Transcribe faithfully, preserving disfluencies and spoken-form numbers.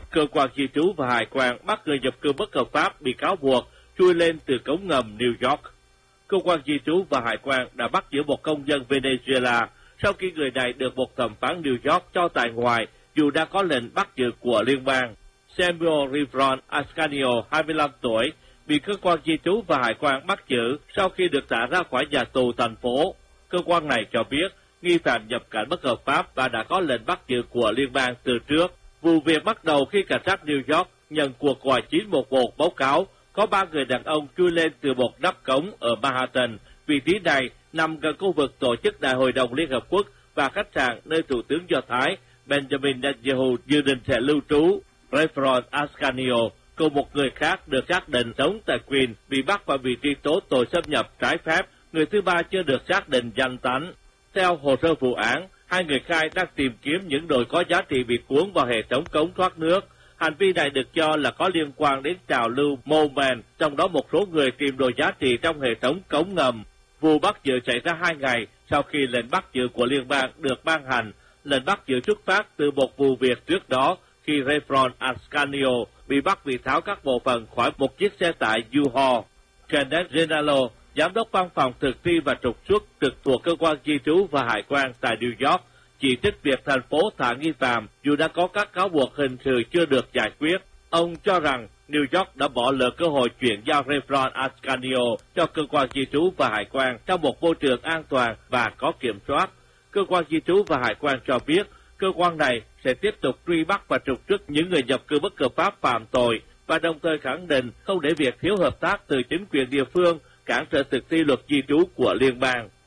cơ quan di trú và hải quan bắt người nhập cư bất hợp pháp bị cáo buộc chui lên từ cống ngầm New York. Cơ quan di trú và hải quan đã bắt giữ một công dân Venezuela sau khi người này được một thẩm phán New York cho tại ngoại dù đã có lệnh bắt giữ của liên bang. Samuel Rivron Ascanio, hai mươi lăm tuổi, bị cơ quan di trú và hải quan bắt giữ sau khi được thả ra khỏi nhà tù thành phố. Cơ quan này cho biết nghi phạm nhập cảnh bất hợp pháp và đã có lệnh bắt giữ của liên bang từ trước. Vụ việc bắt đầu khi cảnh sát New York nhận cuộc gọi chín một một báo cáo có ba người đàn ông chui lên từ một nắp cống ở Manhattan. Vị trí này nằm gần khu vực tổ chức Đại hội đồng Liên Hợp Quốc và khách sạn nơi Thủ tướng Do Thái Benjamin Netanyahu dự định sẽ lưu trú. Rivron Ascanio cùng một người khác được xác định sống tại Queens bị bắt vào vị trí tố tội xâm nhập trái phép. Người thứ ba chưa được xác định danh tánh. Theo hồ sơ vụ án, hai người khai đang tìm kiếm những đồ có giá trị bị cuốn vào hệ thống cống thoát nước. Hành vi này được cho là có liên quan đến trào lưu Moment, trong đó một số người tìm đồ giá trị trong hệ thống cống ngầm. Vụ bắt giữ xảy ra hai ngày sau khi lệnh bắt giữ của liên bang được ban hành. Lệnh bắt giữ xuất phát từ một vụ việc trước đó khi Rivron Ascanio bị bắt vì tháo các bộ phận khỏi một chiếc xe tải U-Haul. Kenneth Renalo, giám đốc văn phòng thực thi và trục xuất trực thuộc cơ quan di trú và hải quan tại New York, chỉ trích việc thành phố thả nghi phạm dù đã có các cáo buộc hình sự chưa được giải quyết. Ông cho rằng New York đã bỏ lỡ cơ hội chuyển giao Rivron Ascanio cho cơ quan di trú và hải quan trong một môi trường an toàn và có kiểm soát. Cơ quan di trú và hải quan cho biết cơ quan này sẽ tiếp tục truy bắt và trục xuất những người nhập cư bất hợp pháp phạm tội và đồng thời khẳng định không để việc thiếu hợp tác từ chính quyền địa phương cản trở thực thi luật di trú của liên bang.